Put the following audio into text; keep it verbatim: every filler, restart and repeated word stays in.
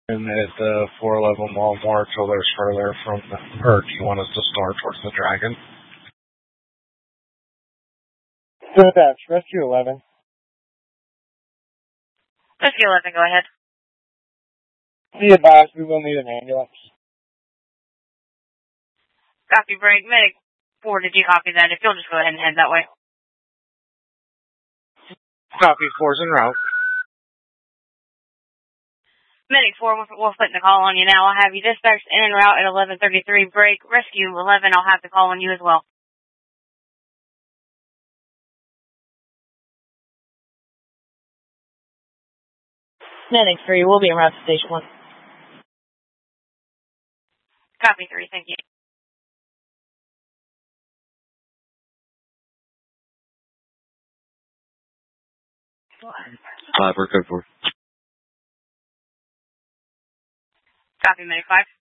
And at the four eleven mile more till there's further from the, or do you want us to start towards the Dragon? Dispatch, Rescue eleven. Rescue eleven, go ahead. Be advised, we will need an ambulance. Copy, break. Medic four, did you copy that? If you'll just go ahead and head that way. Copy, four's en route. Medic four, we're, we're putting the call on you now. I'll have you dispatched in and route at eleven thirty-three. Break. Rescue eleven, I'll have the call on you as well. Medic three, we'll be en route to station one. Copy three, thank you. Five, we're code four. Copy, Medic five.